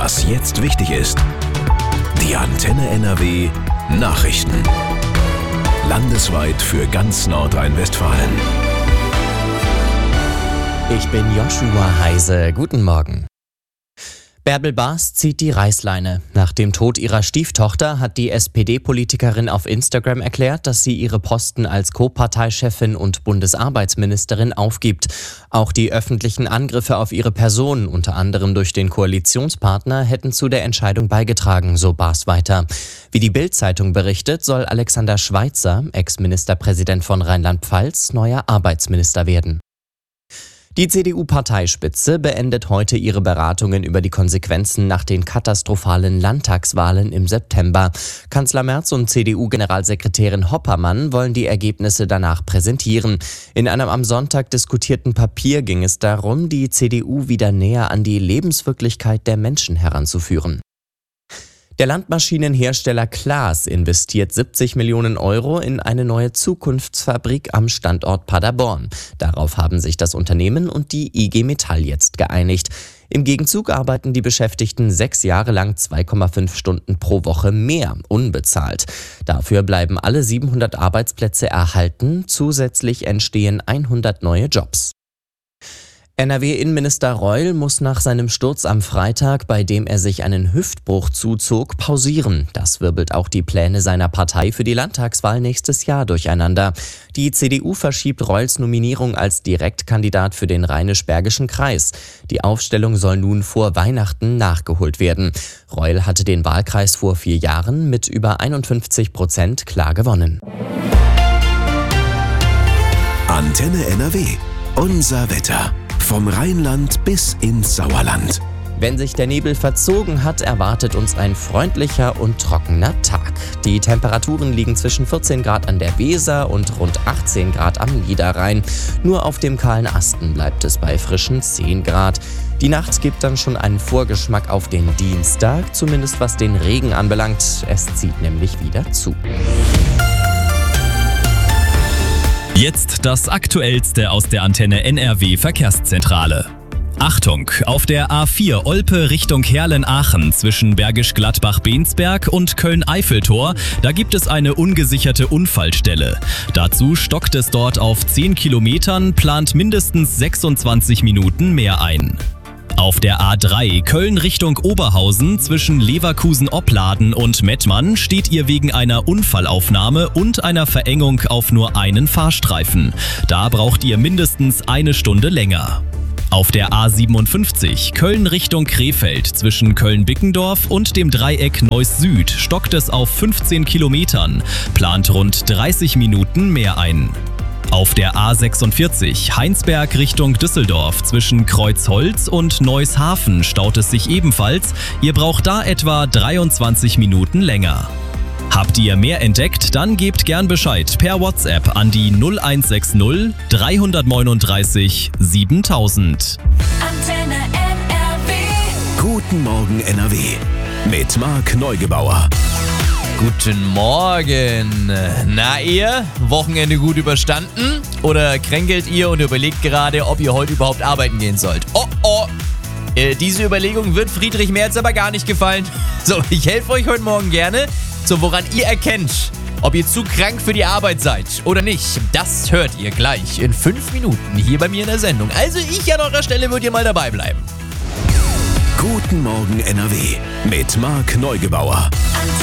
Was jetzt wichtig ist. Die Antenne NRW Nachrichten. Landesweit für ganz Nordrhein-Westfalen. Ich bin Joshua Heise. Guten Morgen. Bärbel Baas zieht die Reißleine. Nach dem Tod ihrer Stieftochter hat die SPD-Politikerin auf Instagram erklärt, dass sie ihre Posten als Co-Parteichefin und Bundesarbeitsministerin aufgibt. Auch die öffentlichen Angriffe auf ihre Person, unter anderem durch den Koalitionspartner, hätten zu der Entscheidung beigetragen, so Baas weiter. Wie die Bild-Zeitung berichtet, soll Alexander Schweitzer, Ex-Ministerpräsident von Rheinland-Pfalz, neuer Arbeitsminister werden. Die CDU-Parteispitze beendet heute ihre Beratungen über die Konsequenzen nach den katastrophalen Landtagswahlen im September. Kanzler Merz und CDU-Generalsekretärin Hoppermann wollen die Ergebnisse danach präsentieren. In einem am Sonntag diskutierten Papier ging es darum, die CDU wieder näher an die Lebenswirklichkeit der Menschen heranzuführen. Der Landmaschinenhersteller Claas investiert 70 Millionen Euro in eine neue Zukunftsfabrik am Standort Paderborn. Darauf haben sich das Unternehmen und die IG Metall jetzt geeinigt. Im Gegenzug arbeiten die Beschäftigten 6 Jahre lang 2,5 Stunden pro Woche mehr, unbezahlt. Dafür bleiben alle 700 Arbeitsplätze erhalten. Zusätzlich entstehen 100 neue Jobs. NRW-Innenminister Reul muss nach seinem Sturz am Freitag, bei dem er sich einen Hüftbruch zuzog, pausieren. Das wirbelt auch die Pläne seiner Partei für die Landtagswahl nächstes Jahr durcheinander. Die CDU verschiebt Reuls Nominierung als Direktkandidat für den Rheinisch-Bergischen Kreis. Die Aufstellung soll nun vor Weihnachten nachgeholt werden. Reul hatte den Wahlkreis vor 4 Jahren mit über 51% klar gewonnen. Antenne NRW. Unser Wetter. Vom Rheinland bis ins Sauerland. Wenn sich der Nebel verzogen hat, erwartet uns ein freundlicher und trockener Tag. Die Temperaturen liegen zwischen 14 Grad an der Weser und rund 18 Grad am Niederrhein. Nur auf dem kahlen Asten bleibt es bei frischen 10 Grad. Die Nacht gibt dann schon einen Vorgeschmack auf den Dienstag, zumindest was den Regen anbelangt. Es zieht nämlich wieder zu. Jetzt das Aktuellste aus der Antenne NRW Verkehrszentrale. Achtung, auf der A4 Olpe Richtung Herlen-Aachen zwischen Bergisch Gladbach-Bensberg und Köln-Eiffeltor, da gibt es eine ungesicherte Unfallstelle. Dazu stockt es dort auf 10 Kilometern, plant mindestens 26 Minuten mehr ein. Auf der A3 Köln Richtung Oberhausen zwischen Leverkusen-Opladen und Mettmann steht ihr wegen einer Unfallaufnahme und einer Verengung auf nur einen Fahrstreifen. Da braucht ihr mindestens 1 Stunde länger. Auf der A57 Köln Richtung Krefeld zwischen Köln-Bickendorf und dem Dreieck Neuss Süd stockt es auf 15 Kilometern, plant rund 30 Minuten mehr ein. Auf der A46 Heinsberg Richtung Düsseldorf zwischen Kreuzholz und Neushafen staut es sich ebenfalls. Ihr braucht da etwa 23 Minuten länger. Habt ihr mehr entdeckt, dann gebt gern Bescheid per WhatsApp an die 0160 339 7000. Antenne NRW. Guten Morgen NRW. Mit Marc Neugebauer. Guten Morgen. Na ihr, Wochenende gut überstanden? Oder kränkelt ihr und überlegt gerade, ob ihr heute überhaupt arbeiten gehen sollt? Oh. Diese Überlegung wird Friedrich Merz aber gar nicht gefallen. So, ich helfe euch heute Morgen gerne. So, woran ihr erkennt, ob ihr zu krank für die Arbeit seid oder nicht, das hört ihr gleich in 5 Minuten hier bei mir in der Sendung. Also ich an eurer Stelle würde ihr mal dabei bleiben. Guten Morgen NRW. Mit Marc Neugebauer.